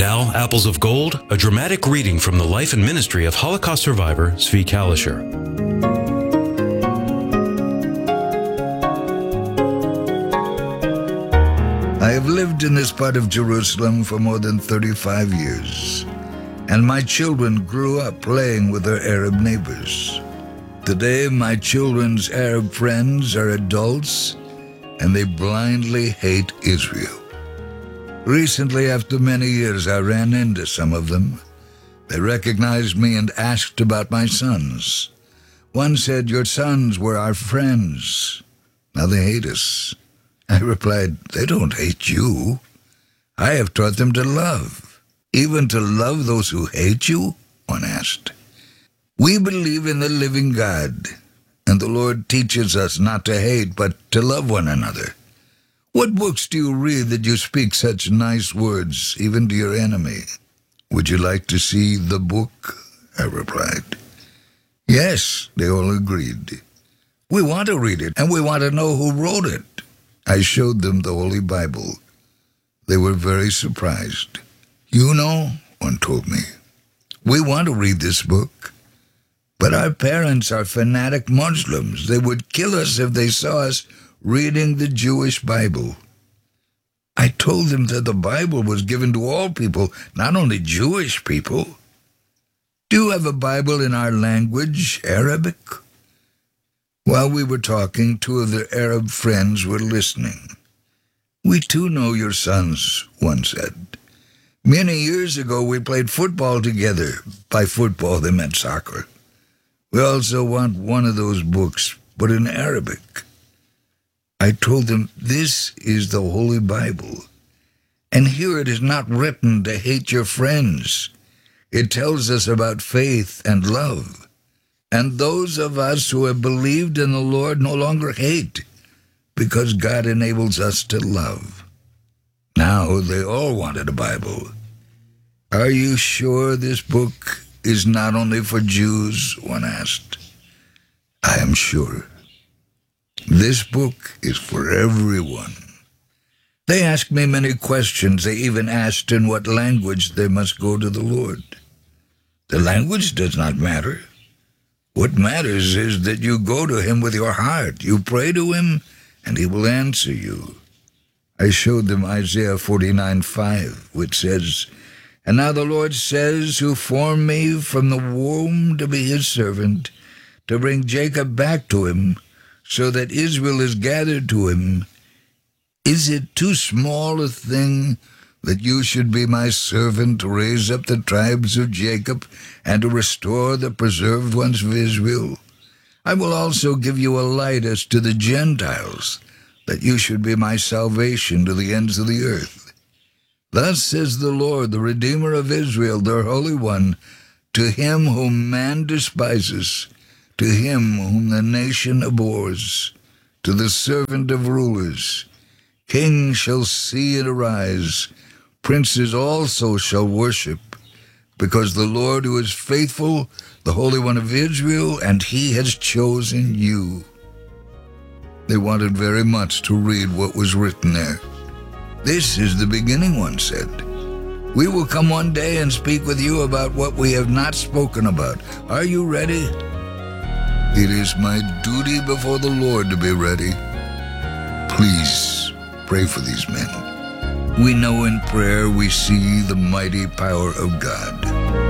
Now, Apples of Gold, a dramatic reading from the life and ministry of Holocaust survivor Zvi Kalisher. I have lived in this part of Jerusalem for more than 35 years, and my children grew up playing with their Arab neighbors. Today, my children's Arab friends are adults, and they blindly hate Israel. Recently, after many years, I ran into some of them. They recognized me and asked about my sons. One said, "Your sons were our friends. Now they hate us." I replied, "They don't hate you. I have taught them to love. Even to love those who hate you?" One asked. We believe in the living God, and the Lord teaches us not to hate, but to love one another. What books do you read that you speak such nice words, even to your enemy? Would you like to see the book? I replied. Yes, they all agreed. We want to read it, and we want to know who wrote it. I showed them the Holy Bible. They were very surprised. You know, one told me, we want to read this book, but our parents are fanatic Muslims. They would kill us if they saw us reading the Jewish Bible. I told them that the Bible was given to all people, not only Jewish people. Do you have a Bible in our language, Arabic? While we were talking, two of their Arab friends were listening. We too know your sons, one said. Many years ago we played football together. By football they meant soccer. We also want one of those books, but in Arabic. I told them, this is the Holy Bible, and here it is not written to hate your friends. It tells us about faith and love. And those of us who have believed in the Lord no longer hate, because God enables us to love. Now they all wanted a Bible. Are you sure this book is not only for Jews? One asked. I am sure. This book is for everyone. They asked me many questions. They even asked in what language they must go to the Lord. The language does not matter. What matters is that you go to him with your heart. You pray to him, and he will answer you. I showed them Isaiah 49:5, which says, And now the Lord says, who formed me from the womb to be his servant, to bring Jacob back to him, so that Israel is gathered to him. Is it too small a thing that you should be my servant to raise up the tribes of Jacob and to restore the preserved ones of Israel? I will also give you a light as to the Gentiles, that you should be my salvation to the ends of the earth. Thus says the Lord, the Redeemer of Israel, their Holy One, to him whom man despises, to him whom the nation abhors, to the servant of rulers. Kings shall see and arise, princes also shall worship, because the Lord who is faithful, the Holy One of Israel, and he has chosen you. They wanted very much to read what was written there. This is the beginning, one said. We will come one day and speak with you about what we have not spoken about. Are you ready? It is my duty before the Lord to be ready. Please pray for these men. We know in prayer we see the mighty power of God.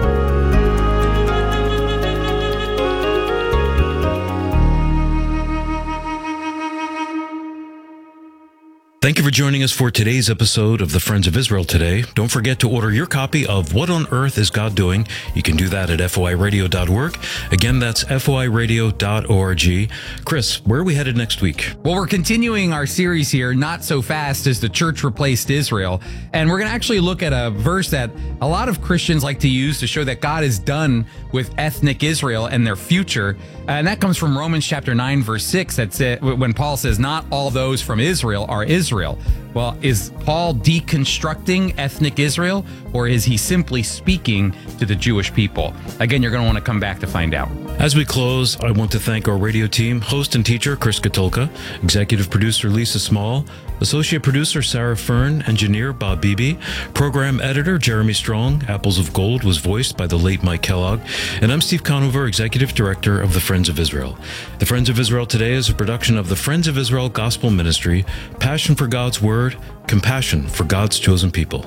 Thank you for joining us for today's episode of the Friends of Israel Today. Don't forget to order your copy of What on Earth is God Doing? You can do that at foiradio.org. Again, that's foiradio.org. Chris, where are we headed next week? Well, we're continuing our series here, Not So Fast as the Church Replaced Israel. And we're going to actually look at a verse that a lot of Christians like to use to show that God is done with ethnic Israel and their future. And that comes from Romans chapter 9, verse 6. That's it, when Paul says, not all those from Israel are Israel. Well, is Paul deconstructing ethnic Israel, or is he simply speaking to the Jewish people? Again, you're going to want to come back to find out. As we close, I want to thank our radio team, host and teacher Chris Katulka, executive producer Lisa Small, associate producer Sarah Fern, engineer Bob Beebe, program editor Jeremy Strong. Apples of Gold was voiced by the late Mike Kellogg, and I'm Steve Conover, executive director of the Friends of Israel. The Friends of Israel Today is a production of the Friends of Israel Gospel Ministry, passion for God's Word, compassion for God's chosen people.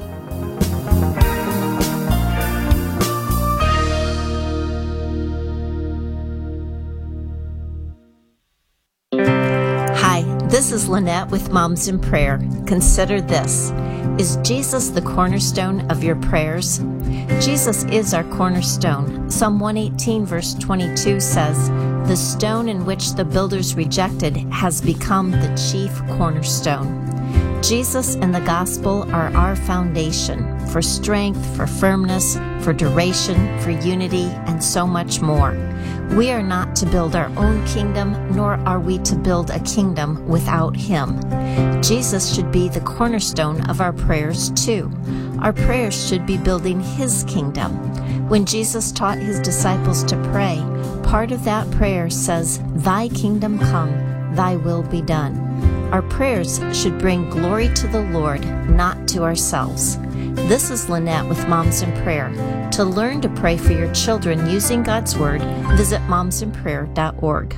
Hi, this is Lynette with Moms in Prayer. Consider this. Is Jesus the cornerstone of your prayers? Jesus is our cornerstone. Psalm 118 verse 22 says, "The stone in which the builders rejected has become the chief cornerstone." Jesus and the gospel are our foundation for strength, for firmness, for duration, for unity, and so much more. We are not to build our own kingdom, nor are we to build a kingdom without Him. Jesus should be the cornerstone of our prayers too. Our prayers should be building His kingdom. When Jesus taught His disciples to pray, part of that prayer says, "Thy kingdom come, thy will be done." Our prayers should bring glory to the Lord, not to ourselves. This is Lynette with Moms in Prayer. To learn to pray for your children using God's Word, visit momsinprayer.org.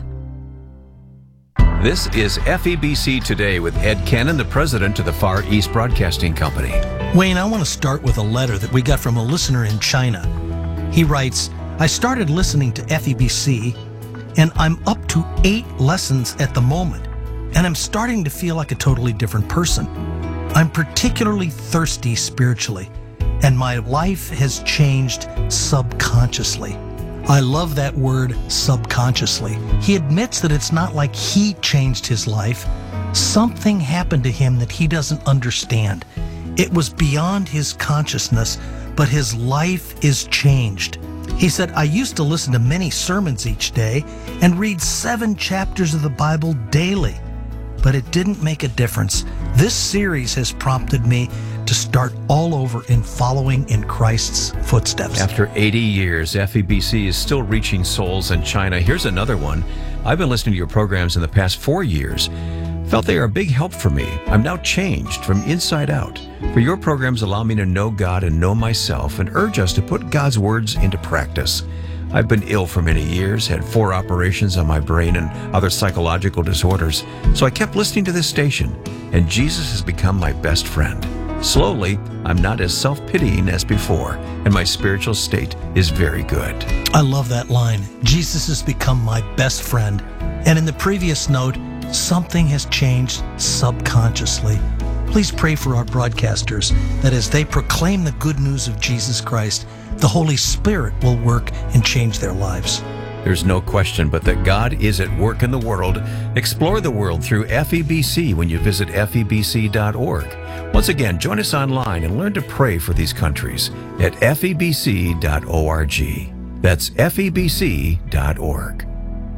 This is FEBC Today with Ed Cannon, the president of the Far East Broadcasting Company. Wayne, I want to start with a letter that we got from a listener in China. He writes, "I started listening to FEBC, and I'm up to 8 lessons at the moment, and I'm starting to feel like a totally different person. I'm particularly thirsty spiritually, and my life has changed subconsciously." I love that word, subconsciously. He admits that it's not like he changed his life. Something happened to him that he doesn't understand. It was beyond his consciousness, but his life is changed. He said, "I used to listen to many sermons each day and read 7 chapters of the Bible daily, but it didn't make a difference. This series has prompted me to start all over in following in Christ's footsteps." After 80 years, FEBC is still reaching souls in China. Here's another one. "I've been listening to your programs in the past 4 years. Felt they are a big help for me. I'm now changed from inside out. For your programs allow me to know God and know myself and urge us to put God's words into practice. I've been ill for many years, had 4 operations on my brain and other psychological disorders. So I kept listening to this station, and Jesus has become my best friend. Slowly, I'm not as self-pitying as before, and my spiritual state is very good." I love that line. Jesus has become my best friend. And in the previous note, something has changed subconsciously. Please pray for our broadcasters that as they proclaim the good news of Jesus Christ, the Holy Spirit will work and change their lives. There's no question but that God is at work in the world. Explore the world through FEBC when you visit FEBC.org. Once again, join us online and learn to pray for these countries at FEBC.org. That's FEBC.org.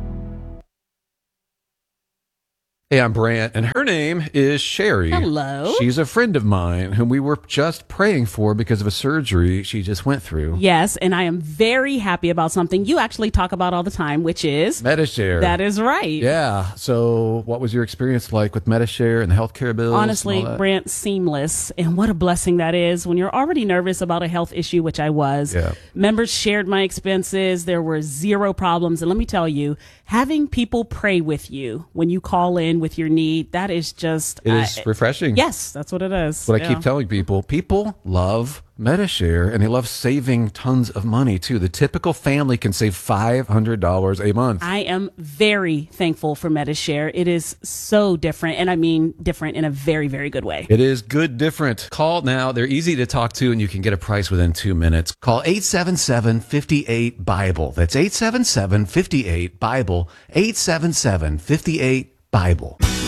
Hey, I'm Brant, and her name is Sherry. Hello. She's a friend of mine whom we were just praying for because of a surgery she just went through. Yes, and I am very happy about something you actually talk about all the time, which is Medi-Share. That is right. Yeah. So what was your experience like with Medi-Share and the healthcare bills? Honestly, Brant, seamless. And what a blessing that is when you're already nervous about a health issue, which I was. Yeah. Members shared my expenses. There were 0 problems. And let me tell you, having people pray with you when you call in with your need, that is just... It is refreshing. Yes, that's what it is. What I keep telling people, people love Medi-Share, and they love saving tons of money, too. The typical family can save $500 a month. I am very thankful for Medi-Share. It is so different, and I mean different in a very, very good way. It is good different. Call now. They're easy to talk to, and you can get a price within 2 minutes. Call 877-58-BIBLE. That's 877-58-BIBLE. 877-58-BIBLE.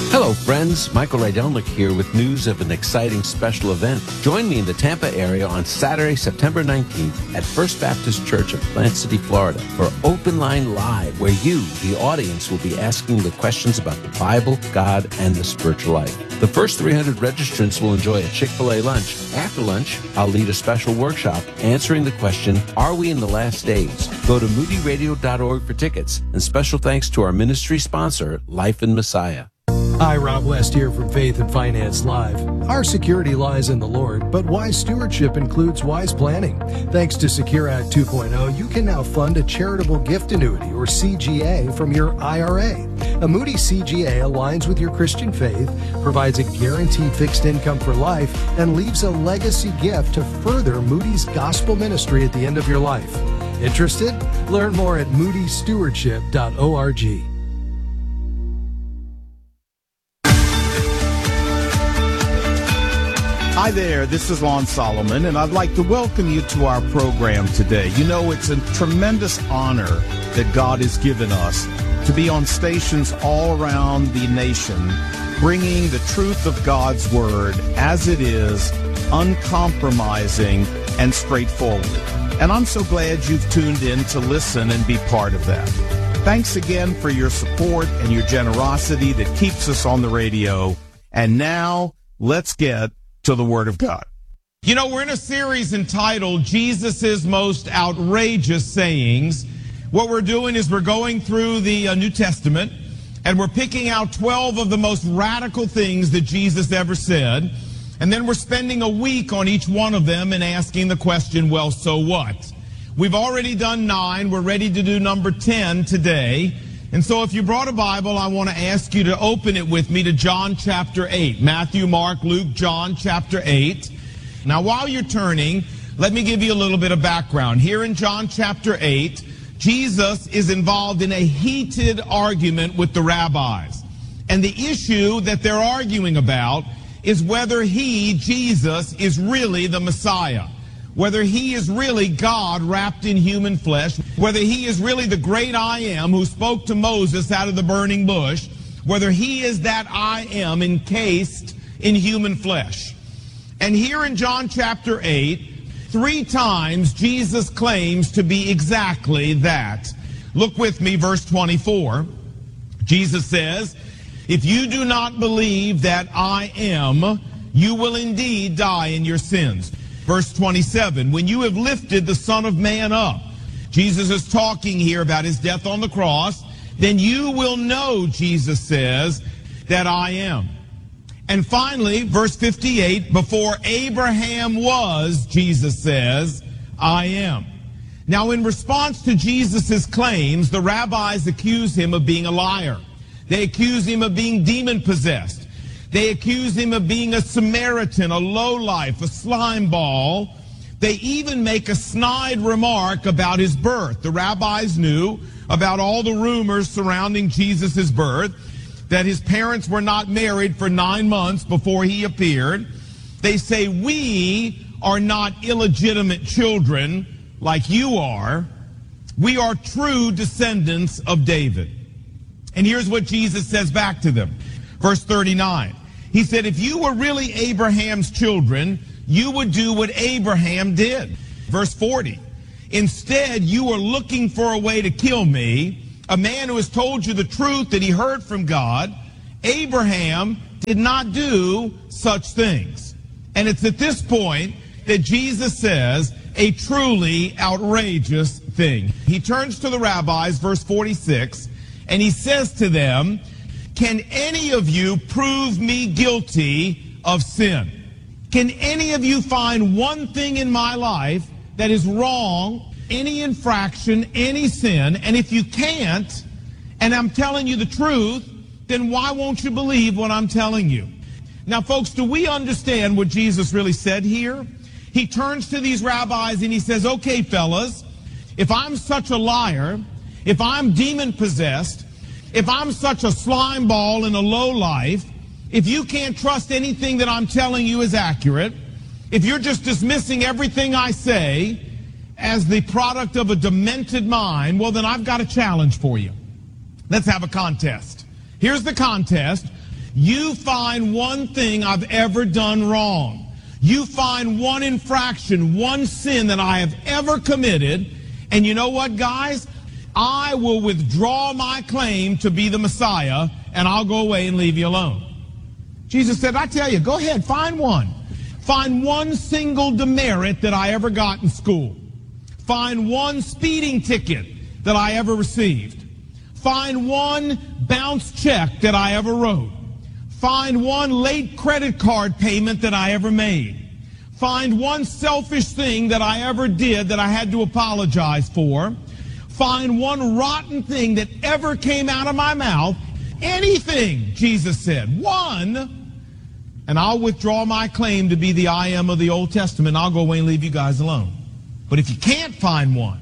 Hello, friends. Michael Rydelnik here with news of an exciting special event. Join me in the Tampa area on Saturday, September 19th at First Baptist Church of Plant City, Florida for Open Line Live, where you, the audience, will be asking the questions about the Bible, God, and the spiritual life. The first 300 registrants will enjoy a Chick-fil-A lunch. After lunch, I'll lead a special workshop answering the question, are we in the last days? Go to moodyradio.org for tickets. And special thanks to our ministry sponsor, Life in Messiah. Hi, Rob West here from Faith and Finance Live. Our security lies in the Lord, but wise stewardship includes wise planning. Thanks to Secure Act 2.0, you can now fund a charitable gift annuity, or CGA, from your IRA. A Moody CGA aligns with your Christian faith, provides a guaranteed fixed income for life, and leaves a legacy gift to further Moody's gospel ministry at the end of your life. Interested? Learn more at moodystewardship.org. Hi there, this is Lon Solomon, and I'd like to welcome you to our program today. You know, it's a tremendous honor that God has given us to be on stations all around the nation, bringing the truth of God's Word as it is, uncompromising and straightforward. And I'm so glad you've tuned in to listen and be part of that. Thanks again for your support and your generosity that keeps us on the radio. And now, let's get to the Word of God. You know, we're in a series entitled Jesus' Most Outrageous Sayings. What we're doing is we're going through the New Testament, and we're picking out 12 of the most radical things that Jesus ever said. And then we're spending a week on each one of them and asking the question, well, so what? We've already done 9. We're ready to do number 10 today. And so if you brought a Bible, I want to ask you to open it with me to John chapter 8. Matthew, Mark, Luke, John chapter 8. Now, while you're turning, let me give you a little bit of background. Here in John chapter 8, Jesus is involved in a heated argument with the rabbis. And the issue that they're arguing about is whether he, Jesus, is really the Messiah. Whether he is really God wrapped in human flesh, whether he is really the great I Am who spoke to Moses out of the burning bush, whether he is that I Am encased in human flesh. And here in John chapter 8, 3 times Jesus claims to be exactly that. Look with me, verse 24. Jesus says, if you do not believe that I am, you will indeed die in your sins. Verse 27, when you have lifted the Son of Man up, Jesus is talking here about his death on the cross, then you will know, Jesus says, that I am. And finally, verse 58, before Abraham was, Jesus says, I am. Now, in response to Jesus' claims, the rabbis accuse him of being a liar. They accuse him of being demon-possessed. They accuse him of being a Samaritan, a lowlife, a slime ball. They even make a snide remark about his birth. The rabbis knew about all the rumors surrounding Jesus' birth, that his parents were not married for 9 months before he appeared. They say, we are not illegitimate children like you are. We are true descendants of David. And here's what Jesus says back to them. Verse 39. He said, if you were really Abraham's children, you would do what Abraham did. Verse 40. Instead, you are looking for a way to kill me, a man who has told you the truth that he heard from God. Abraham did not do such things. And it's at this point that Jesus says a truly outrageous thing. He turns to the rabbis, verse 46, and he says to them, can any of you prove me guilty of sin? Can any of you find one thing in my life that is wrong, any infraction, any sin? And if you can't, and I'm telling you the truth, then why won't you believe what I'm telling you? Now, folks, do we understand what Jesus really said here? He turns to these rabbis and he says, okay, fellas, if I'm such a liar, if I'm demon-possessed, if I'm such a slime ball in a low life, if you can't trust anything that I'm telling you is accurate, if you're just dismissing everything I say as the product of a demented mind, well, then I've got a challenge for you. Let's have a contest. Here's the contest. You find one thing I've ever done wrong. You find one infraction, one sin that I have ever committed. And you know what, guys? I will withdraw my claim to be the Messiah, and I'll go away and leave you alone. Jesus said, I tell you, go ahead, find one. Find one single demerit that I ever got in school. Find one speeding ticket that I ever received. Find one bounce check that I ever wrote. Find one late credit card payment that I ever made. Find one selfish thing that I ever did that I had to apologize for. Find one rotten thing that ever came out of my mouth. Anything, Jesus said. One, and I'll withdraw my claim to be the I am of the Old Testament. I'll go away and leave you guys alone. But if you can't find one,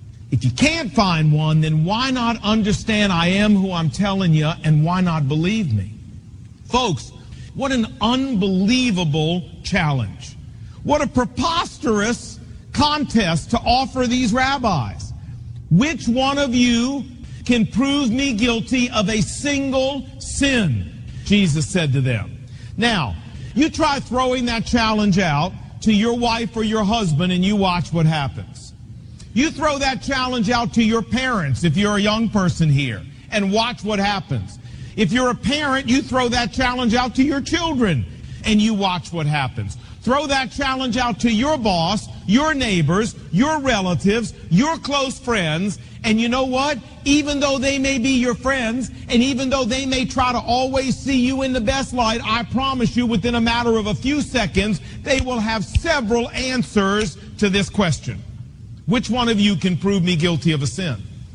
then why not understand I am who I'm telling you, and why not believe me? Folks, what an unbelievable challenge. What a preposterous contest to offer these rabbis. Which one of you can prove me guilty of a single sin? Jesus said to them. Now, you try throwing that challenge out to your wife or your husband, and you watch what happens. You throw that challenge out to your parents if you're a young person here, and watch what happens. If you're a parent, you throw that challenge out to your children, and you watch what happens. Throw that challenge out to your boss, your neighbors, your relatives, your close friends, and you know what? Even though they may be your friends, and even though they may try to always see you in the best light, I promise you within a matter of a few seconds, they will have several answers to this question. Which one of you can prove me guilty of a sin?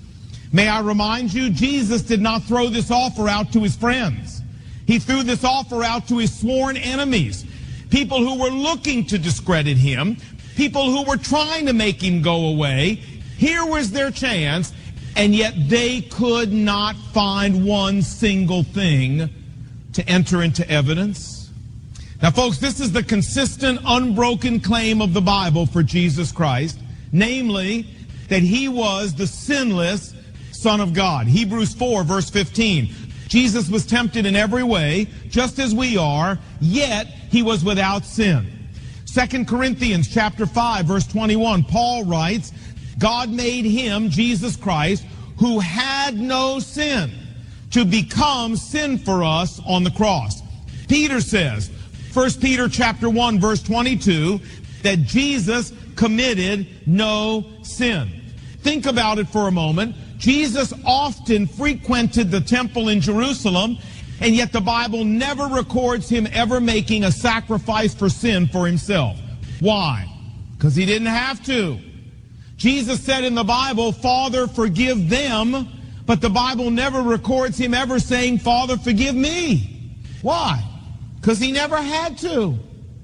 May I remind you, Jesus did not throw this offer out to his friends. He threw this offer out to his sworn enemies, people who were looking to discredit him, people who were trying to make him go away. Here was their chance, and yet they could not find one single thing to enter into evidence. Now, folks, this is the consistent, unbroken claim of the Bible for Jesus Christ, namely that he was the sinless Son of God. Hebrews 4, verse 15. Jesus was tempted in every way, just as we are, yet he was without sin. 2 Corinthians chapter 5, verse 21, Paul writes, God made him, Jesus Christ, who had no sin, to become sin for us on the cross. Peter says, 1 Peter chapter 1, verse 22, that Jesus committed no sin. Think about it for a moment. Jesus often frequented the temple in Jerusalem, and yet the Bible never records him ever making a sacrifice for sin for himself. Why? Because he didn't have to. Jesus said in the Bible, Father, forgive them, but the Bible never records him ever saying, Father, forgive me. Why? Because he never had to.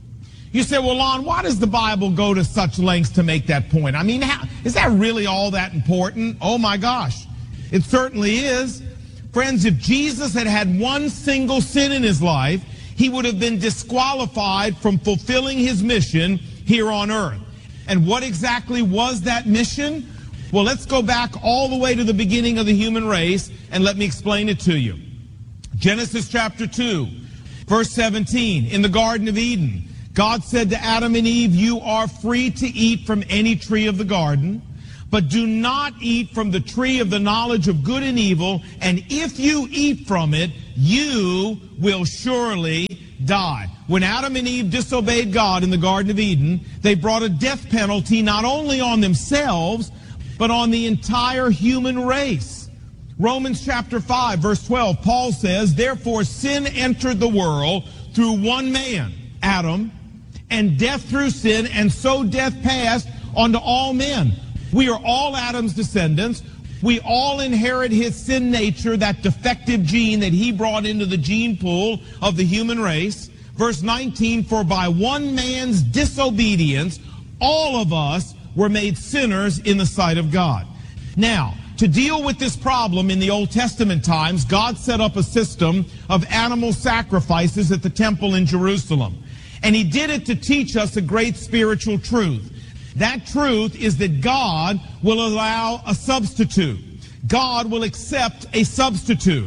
You say, well, Lon, why does the Bible go to such lengths to make that point? I mean, is that really all that important? Oh, my gosh. It certainly is. Friends, if Jesus had had one single sin in his life, he would have been disqualified from fulfilling his mission here on earth. And what exactly was that mission? Well, let's go back all the way to the beginning of the human race, and let me explain it to you. Genesis chapter 2, verse 17, in the Garden of Eden, God said to Adam and Eve, you are free to eat from any tree of the garden, but do not eat from the tree of the knowledge of good and evil, and if you eat from it, you will surely die. When Adam and Eve disobeyed God in the Garden of Eden, they brought a death penalty not only on themselves, but on the entire human race. Romans chapter 5, verse 12, Paul says, therefore sin entered the world through one man, Adam, and death through sin, and so death passed onto all men. We are all Adam's descendants. We all inherit his sin nature, that defective gene that he brought into the gene pool of the human race. Verse 19, for by one man's disobedience, all of us were made sinners in the sight of God. Now, to deal with this problem in the Old Testament times, God set up a system of animal sacrifices at the temple in Jerusalem. And he did it to teach us a great spiritual truth. That truth is that God will allow a substitute. God will accept a substitute.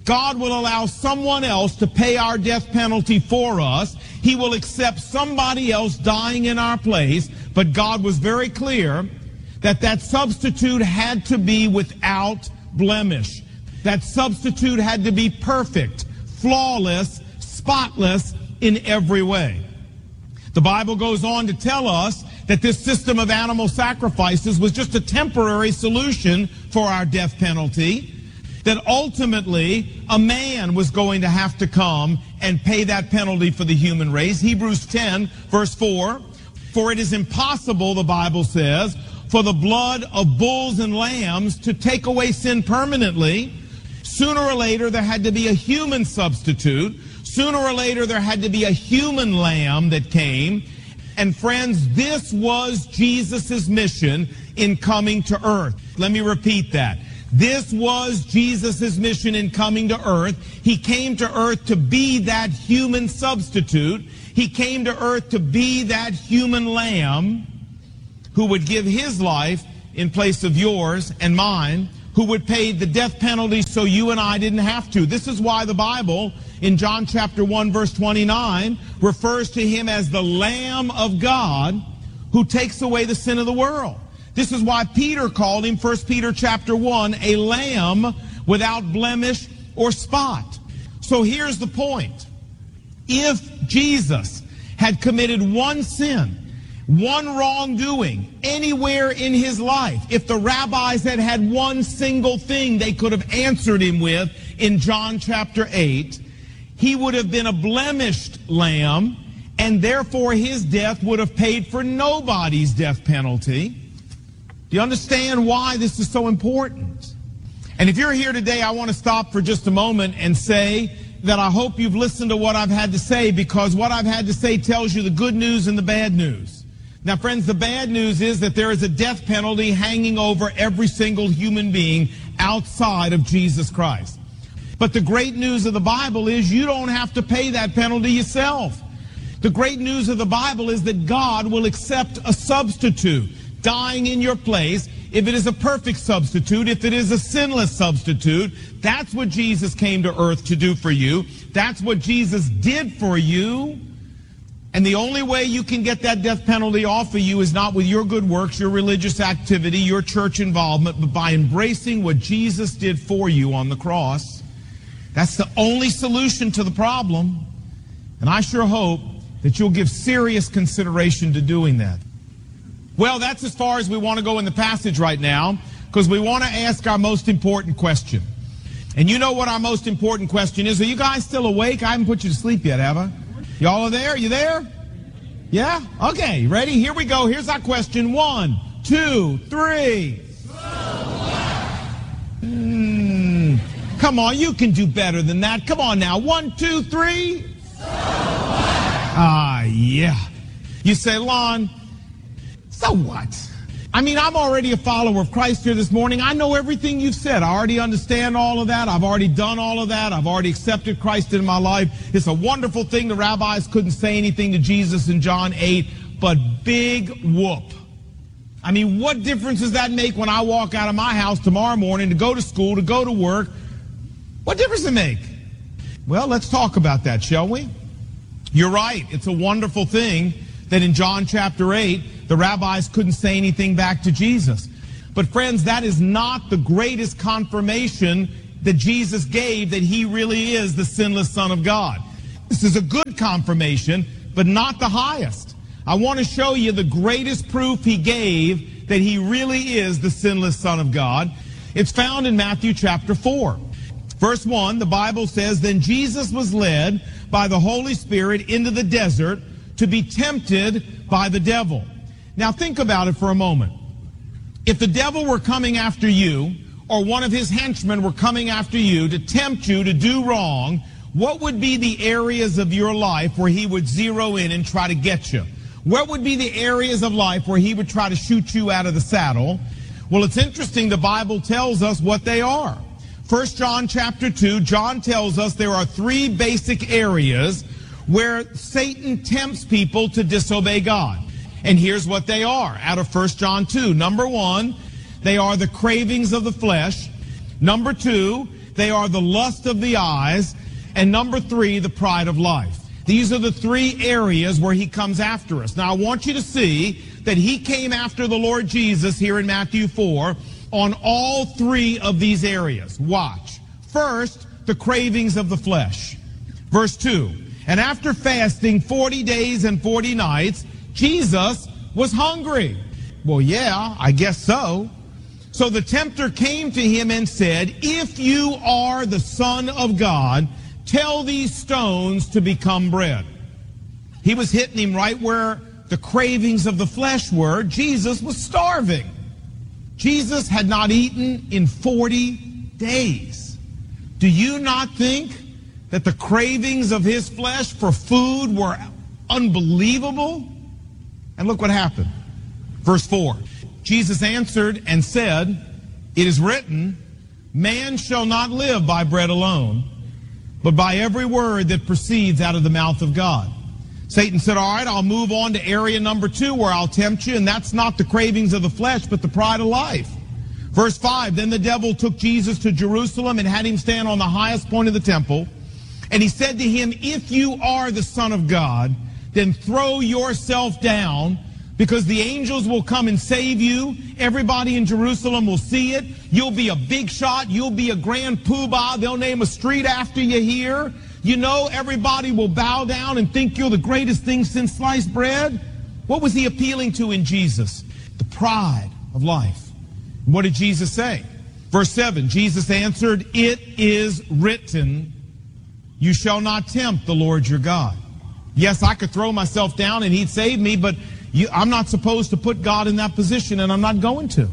God will allow someone else to pay our death penalty for us. He will accept somebody else dying in our place. But God was very clear that that substitute had to be without blemish. That substitute had to be perfect, flawless, spotless in every way. The Bible goes on to tell us that this system of animal sacrifices was just a temporary solution for our death penalty, that ultimately a man was going to have to come and pay that penalty for the human race. Hebrews 10, verse 4, for it is impossible, the Bible says, for the blood of bulls and lambs to take away sin permanently. Sooner or later, there had to be a human substitute. Sooner or later, there had to be a human lamb that came. And friends, this was Jesus' mission in coming to earth. Let me repeat that. This was Jesus' mission in coming to earth. He came to earth to be that human substitute. He came to earth to be that human lamb who would give his life in place of yours and mine, who would pay the death penalty so you and I didn't have to. This is why the Bible in John chapter 1 verse 29 refers to him as the Lamb of God who takes away the sin of the world. This is why Peter called him, 1 Peter chapter 1, a lamb without blemish or spot. So here's the point. If Jesus had committed one sin, one wrongdoing anywhere in his life, if the rabbis had one single thing they could have answered him with in John chapter 8, he would have been a blemished lamb, and therefore his death would have paid for nobody's death penalty. Do you understand why this is so important? And if you're here today, I want to stop for just a moment and say that I hope you've listened to what I've had to say, because what I've had to say tells you the good news and the bad news. Now, friends, the bad news is that there is a death penalty hanging over every single human being outside of Jesus Christ. But the great news of the Bible is you don't have to pay that penalty yourself. The great news of the Bible is that God will accept a substitute dying in your place. If it is a perfect substitute, if it is a sinless substitute, that's what Jesus came to earth to do for you. That's what Jesus did for you. And the only way you can get that death penalty off of you is not with your good works, your religious activity, your church involvement, but by embracing what Jesus did for you on the cross. That's the only solution to the problem. And I sure hope that you'll give serious consideration to doing that. Well, that's as far as we want to go in the passage right now, because we want to ask our most important question. And you know what our most important question is. Are you guys still awake? I haven't put you to sleep yet, have I? Y'all are there? You there? Yeah? Okay, ready? Here we go. Here's our question. 1, 2, 3. Come on, you can do better than that. Come on now. 1, 2, 3. Yeah. You say, Lon, so what? I mean, I'm already a follower of Christ here this morning. I know everything you've said. I already understand all of that. I've already done all of that. I've already accepted Christ in my life. It's a wonderful thing. The rabbis couldn't say anything to Jesus in John 8, but big whoop. I mean, what difference does that make when I walk out of my house tomorrow morning to go to school, to go to work? What difference does it make? Well, let's talk about that, shall we? You're right. It's a wonderful thing that in John chapter 8, the rabbis couldn't say anything back to Jesus. But friends, that is not the greatest confirmation that Jesus gave that he really is the sinless Son of God. This is a good confirmation, but not the highest. I want to show you the greatest proof he gave that he really is the sinless Son of God. It's found in Matthew chapter 4. Verse 1, the Bible says, Then Jesus was led by the Holy Spirit into the desert to be tempted by the devil. Now think about it for a moment. If the devil were coming after you, or one of his henchmen were coming after you to tempt you to do wrong, what would be the areas of your life where he would zero in and try to get you? What would be the areas of life where he would try to shoot you out of the saddle? Well, it's interesting, the Bible tells us what they are. 1 John chapter 2, John tells us there are 3 basic areas where Satan tempts people to disobey God. And here's what they are out of 1 John 2. Number 1, they are the cravings of the flesh. Number 2, they are the lust of the eyes, and number 3, the pride of life. These are the 3 areas where he comes after us. Now, I want you to see that he came after the Lord Jesus here in Matthew 4 on all 3 of these areas. Watch. First, the cravings of the flesh. Verse 2, and after fasting 40 days and 40 nights, Jesus was hungry. Well, yeah, I guess so. So the tempter came to him and said, if you are the Son of God, tell these stones to become bread. He was hitting him right where the cravings of the flesh were. Jesus was starving. Jesus had not eaten in 40 days. Do you not think that the cravings of his flesh for food were unbelievable? And look what happened. Verse 4, Jesus answered and said, it is written, man shall not live by bread alone, but by every word that proceeds out of the mouth of God. Satan said, all right, I'll move on to area number 2 where I'll tempt you, and that's not the cravings of the flesh, but the pride of life. Verse 5, then the devil took Jesus to Jerusalem and had him stand on the highest point of the temple. And he said to him, if you are the Son of God, then throw yourself down, because the angels will come and save you. Everybody in Jerusalem will see it. You'll be a big shot. You'll be a grand poobah. They'll name a street after you here. You know, everybody will bow down and think you're the greatest thing since sliced bread. What was he appealing to in Jesus? The pride of life. And what did Jesus say? Verse 7, Jesus answered, it is written, you shall not tempt the Lord your God. Yes, I could throw myself down and he'd save me, but I'm not supposed to put God in that position, and I'm not going to.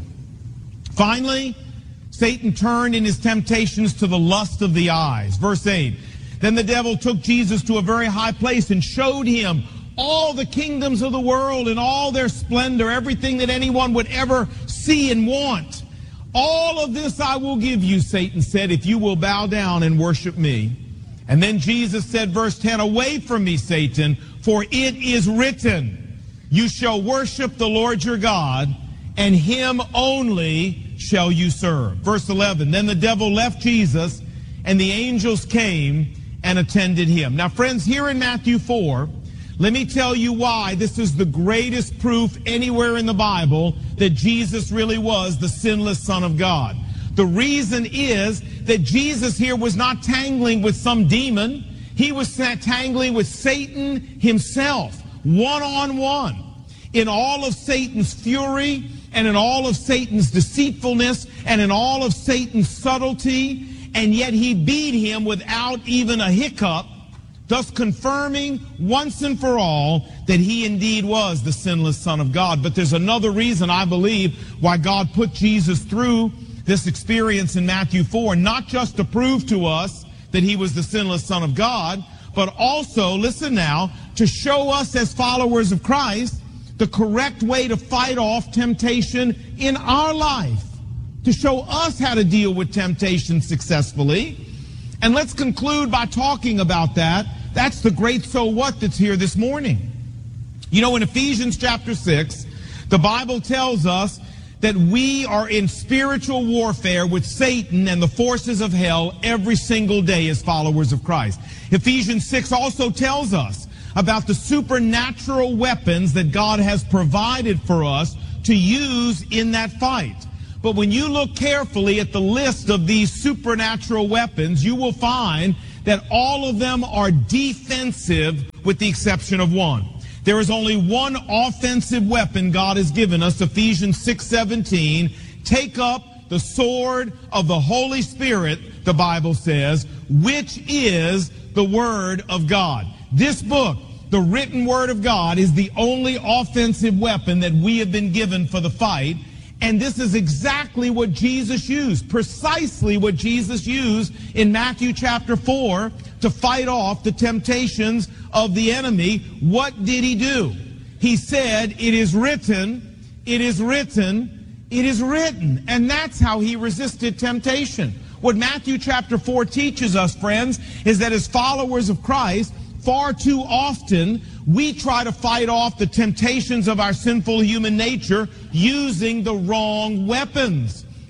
Finally, Satan turned in his temptations to the lust of the eyes. Verse 8, then the devil took Jesus to a very high place and showed him all the kingdoms of the world and all their splendor, everything that anyone would ever see and want. All of this I will give you, Satan said, if you will bow down and worship me. And then Jesus said, verse 10, away from me, Satan, for it is written, you shall worship the Lord your God, and him only shall you serve. Verse 11, then the devil left Jesus, and the angels came and attended him. Now, friends, here in Matthew 4, let me tell you why this is the greatest proof anywhere in the Bible that Jesus really was the sinless Son of God. The reason is that Jesus here was not tangling with some demon. He was tangling with Satan himself, one-on-one. In all of Satan's fury, and in all of Satan's deceitfulness, and in all of Satan's subtlety, and yet he beat him without even a hiccup, thus confirming once and for all that he indeed was the sinless Son of God. But there's another reason, I believe, why God put Jesus through this experience in Matthew 4, not just to prove to us that he was the sinless Son of God, but also, listen now, to show us as followers of Christ the correct way to fight off temptation in our life, to show us how to deal with temptation successfully. And let's conclude by talking about that. That's the great so what that's here this morning. You know, in Ephesians chapter 6, the Bible tells us that we are in spiritual warfare with Satan and the forces of hell every single day as followers of Christ. Ephesians 6 also tells us about the supernatural weapons that God has provided for us to use in that fight. But when you look carefully at the list of these supernatural weapons, you will find that all of them are defensive with the exception of one. There is only one offensive weapon God has given us, Ephesians 6:17. Take up the sword of the Holy Spirit, the Bible says, which is the Word of God. This book, the written Word of God, is the only offensive weapon that we have been given for the fight. And this is exactly what Jesus used, precisely what Jesus used in Matthew chapter 4 to fight off the temptations of the enemy. What did he do? He said, it is written, it is written, it is written. And that's how he resisted temptation. What Matthew chapter 4 teaches us, friends, is that as followers of Christ, far too often we try to fight off the temptations of our sinful human nature using the wrong weapons.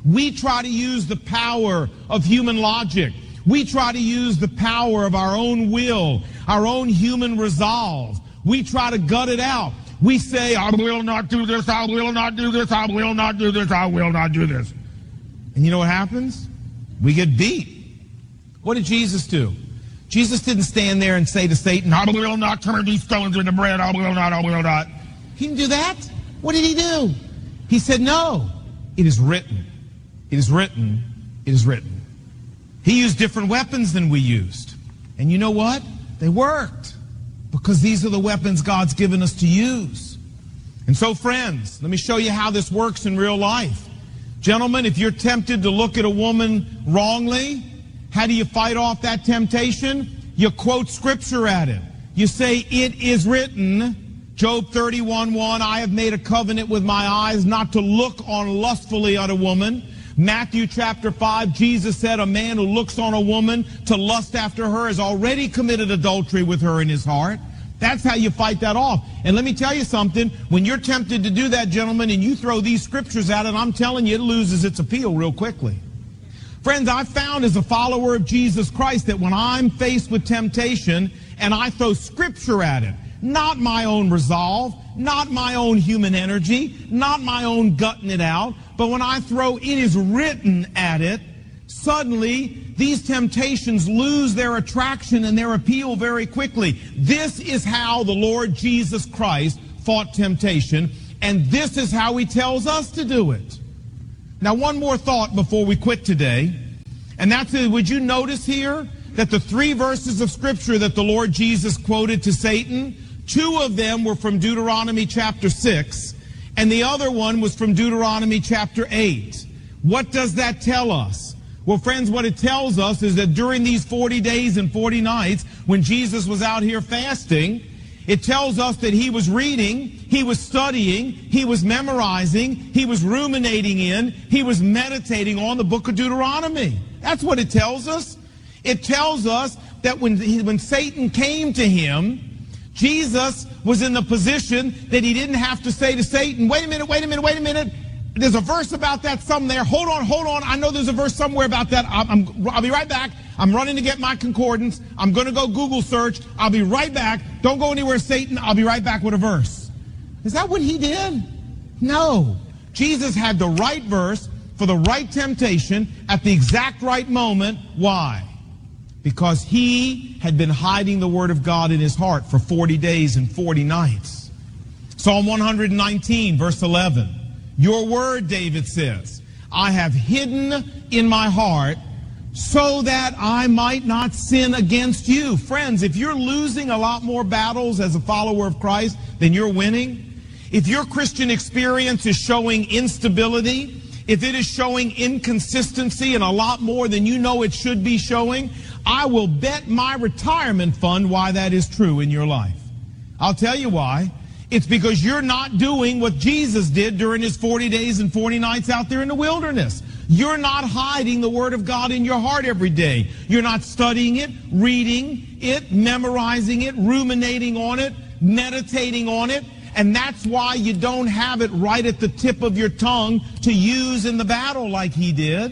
We try to use the power of human logic. We try to use the power of our own will, our own human resolve. We try to gut it out. We say, I will not do this, I will not do this, I will not do this, I will not do this. And you know what happens? We get beat. What did Jesus do? Jesus didn't stand there and say to Satan, I will not turn these stones into bread, I will not, I will not. He didn't do that. What did he do? He said, no, it is written. It is written. It is written. He used different weapons than we used. And you know what? They worked. Because these are the weapons God's given us to use. And so, friends, let me show you how this works in real life. Gentlemen, if you're tempted to look at a woman wrongly, how do you fight off that temptation? You quote Scripture at it. You say, it is written, Job 31:1, I have made a covenant with my eyes not to look on lustfully at a woman. Matthew chapter 5, Jesus said, a man who looks on a woman to lust after her has already committed adultery with her in his heart. That's how you fight that off. And let me tell you something, when you're tempted to do that, gentlemen, and you throw these scriptures at it, I'm telling you, it loses its appeal real quickly. Friends, I've found as a follower of Jesus Christ that when I'm faced with temptation and I throw scripture at it, not my own resolve, not my own human energy, not my own gutting it out, but when I throw it is written at it, suddenly these temptations lose their attraction and their appeal very quickly. This is how the Lord Jesus Christ fought temptation, and this is how he tells us to do it. Now, one more thought before we quit today, and that's it. Would you notice here that the 3 verses of Scripture that the Lord Jesus quoted to Satan, 2 of them were from Deuteronomy chapter 6, and the other one was from Deuteronomy chapter 8. What does that tell us? Well, friends, what it tells us is that during these 40 days and 40 nights, when Jesus was out here fasting, it tells us that he was reading, he was studying, he was memorizing, he was ruminating in, he was meditating on the book of Deuteronomy. That's what it tells us. It tells us that when Satan came to him, Jesus was in the position that he didn't have to say to Satan, wait a minute. There's a verse about that somewhere. Hold on. I know there's a verse somewhere about that. I'll be right back. I'm running to get my concordance. I'm going to go Google search. I'll be right back. Don't go anywhere, Satan. I'll be right back with a verse. Is that what he did? No. Jesus had the right verse for the right temptation at the exact right moment. Why? Because he had been hiding the word of God in his heart for 40 days and 40 nights. Psalm 119, verse 11. Your word, David says, I have hidden in my heart so that I might not sin against you. Friends, if you're losing a lot more battles as a follower of Christ than you're winning, if your Christian experience is showing instability, if it is showing inconsistency and a lot more than you know it should be showing, I will bet my retirement fund why that is true in your life. I'll tell you why. It's because you're not doing what Jesus did during his 40 days and 40 nights out there in the wilderness. You're not hiding the Word of God in your heart every day. You're not studying it, reading it, memorizing it, ruminating on it, meditating on it. And that's why you don't have it right at the tip of your tongue to use in the battle like he did.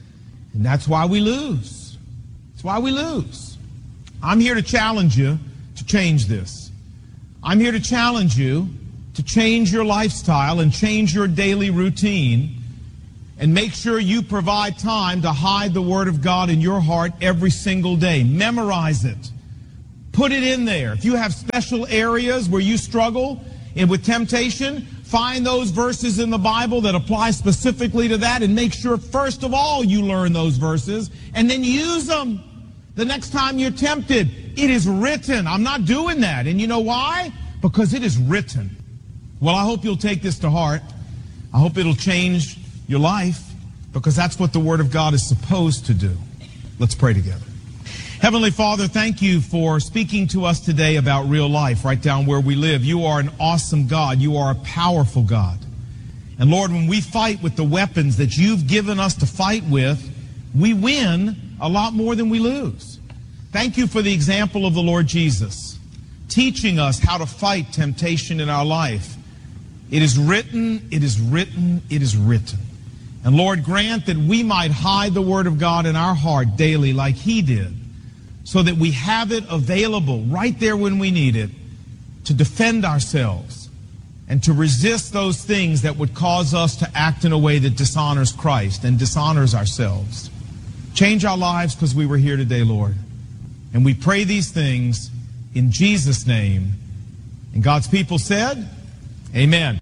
And that's why we lose. That's why we lose. I'm here to challenge you to change this. I'm here to challenge you to change your lifestyle and change your daily routine and make sure you provide time to hide the Word of God in your heart every single day. Memorize it. Put it in there. If you have special areas where you struggle with temptation, find those verses in the Bible that apply specifically to that and make sure, first of all, you learn those verses and then use them. The next time you're tempted, it is written. I'm not doing that. And you know why? Because it is written. Well, I hope you'll take this to heart. I hope it'll change your life because that's what the Word of God is supposed to do. Let's pray together. Heavenly Father, thank you for speaking to us today about real life right down where we live. You are an awesome God. You are a powerful God. And Lord, when we fight with the weapons that you've given us to fight with, we win a lot more than we lose. Thank you for the example of the Lord Jesus, teaching us how to fight temptation in our life. It is written, it is written, it is written. And Lord, grant that we might hide the Word of God in our heart daily like He did, so that we have it available right there when we need it to defend ourselves and to resist those things that would cause us to act in a way that dishonors Christ and dishonors ourselves. Change our lives because we were here today, Lord. And we pray these things in Jesus' name. And God's people said, amen.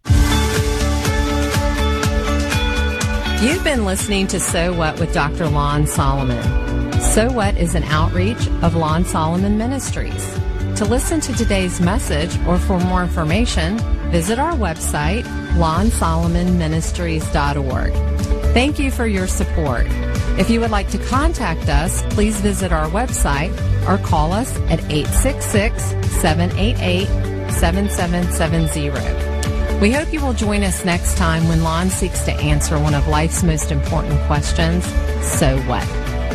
You've been listening to So What with Dr. Lon Solomon. So What is an outreach of Lon Solomon Ministries. To listen to today's message or for more information, visit our website, lonsolomonministries.org. Thank you for your support. If you would like to contact us, please visit our website or call us at 866-788-7770. We hope you will join us next time when Lon seeks to answer one of life's most important questions, so what?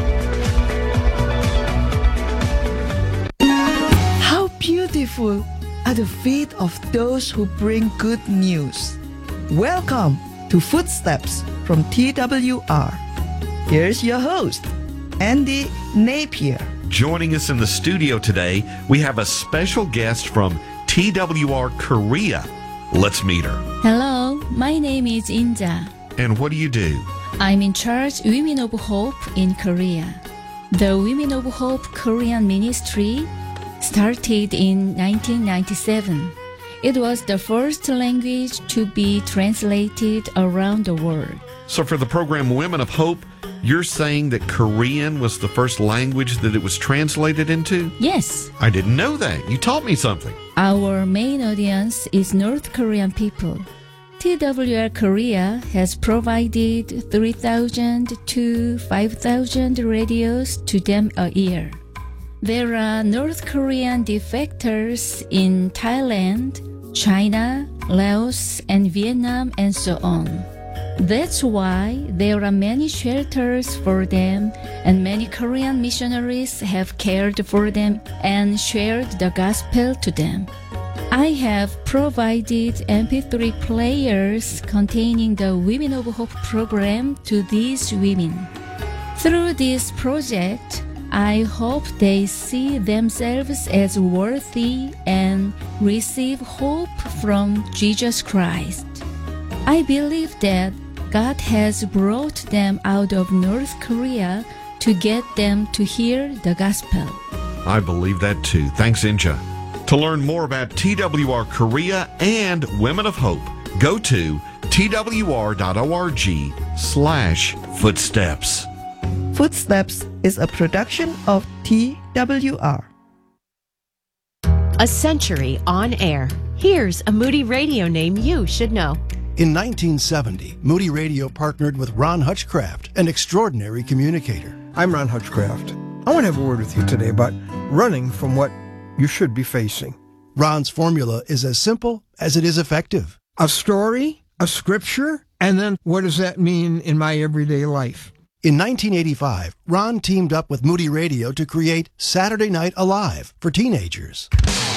How beautiful are the feet of those who bring good news. Welcome to Footsteps from TWR. Here's your host, Andy Napier. Joining us in the studio today, we have a special guest from TWR Korea. Let's meet her. Hello, my name is Inja. And what do you do? I'm in charge Women of Hope in Korea. The Women of Hope Korean Ministry started in 1997. It was the first language to be translated around the world. So for the program Women of Hope, you're saying that Korean was the first language that it was translated into? Yes. I didn't know that. You taught me something. Our main audience is North Korean people. TWR Korea has provided 3,000 to 5,000 radios to them a year. There are North Korean defectors in Thailand, China, Laos, and Vietnam, and so on. That's why there are many shelters for them, and many Korean missionaries have cared for them and shared the gospel to them. I have provided MP3 players containing the Women of Hope program to these women. Through this project, I hope they see themselves as worthy and receive hope from Jesus Christ. I believe that God has brought them out of North Korea to get them to hear the gospel. I believe that too. Thanks, Inja. To learn more about TWR Korea and Women of Hope, go to twr.org/footsteps. Footsteps is a production of TWR. A century on air. Here's a Moody Radio name you should know. In 1970, Moody Radio partnered with Ron Hutchcraft, an extraordinary communicator. I'm Ron Hutchcraft. I want to have a word with you today about running from what you should be facing. Ron's formula is as simple as it is effective. A story, a scripture, and then what does that mean in my everyday life? In 1985, Ron teamed up with Moody Radio to create Saturday Night Alive for teenagers.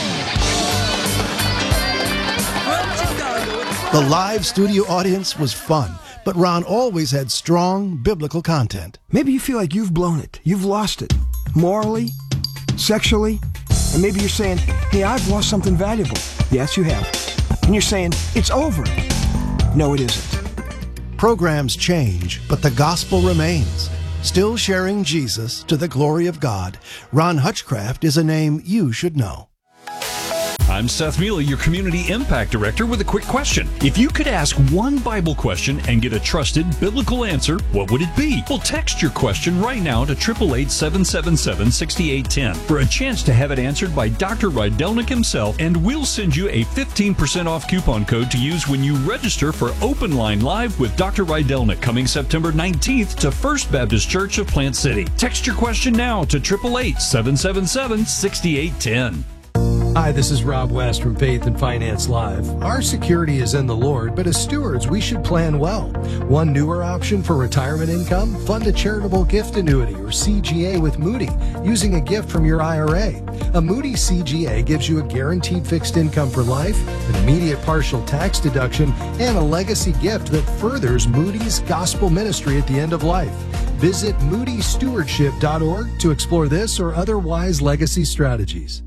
The live studio audience was fun, but Ron always had strong biblical content. Maybe you feel like you've blown it, you've lost it, morally, sexually, and maybe you're saying, hey, I've lost something valuable. Yes, you have. And you're saying, it's over. No, it isn't. Programs change, but the gospel remains. Still sharing Jesus to the glory of God, Ron Hutchcraft is a name you should know. I'm Seth Mealy, your Community Impact Director, with a quick question. If you could ask one Bible question and get a trusted biblical answer, what would it be? Well, text your question right now to 888-777-6810 for a chance to have it answered by Dr. Rydelnik himself, and we'll send you a 15% off coupon code to use when you register for Open Line Live with Dr. Rydelnik coming September 19th to First Baptist Church of Plant City. Text your question now to 888-777-6810. Hi, this is Rob West from Faith and Finance Live. Our security is in the Lord, but as stewards, we should plan well. One newer option for retirement income? Fund a charitable gift annuity or CGA with Moody using a gift from your IRA. A Moody CGA gives you a guaranteed fixed income for life, an immediate partial tax deduction, and a legacy gift that furthers Moody's gospel ministry at the end of life. Visit moodystewardship.org to explore this or other wise legacy strategies.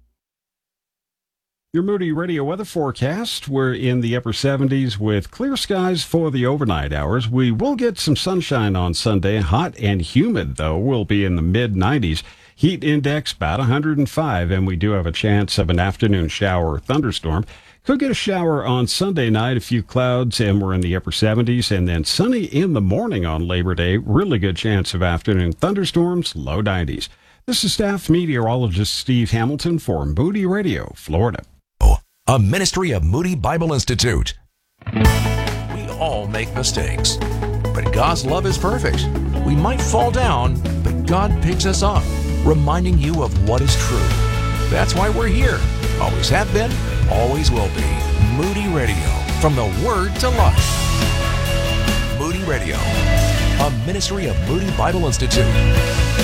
Your Moody Radio weather forecast. We're in the upper 70s with clear skies for the overnight hours. We will get some sunshine on Sunday. Hot and humid, though. We'll be in the mid-90s. Heat index about 105, and we do have a chance of an afternoon shower or thunderstorm. Could get a shower on Sunday night, a few clouds, and we're in the upper 70s. And then sunny in the morning on Labor Day. Really good chance of afternoon thunderstorms, low 90s. This is staff meteorologist Steve Hamilton for Moody Radio, Florida. A ministry of Moody Bible Institute. We all make mistakes, but God's love is perfect. We might fall down, but God picks us up, reminding you of what is true. That's why we're here. Always have been, always will be. Moody Radio, from the Word to life. Moody Radio, a ministry of Moody Bible Institute.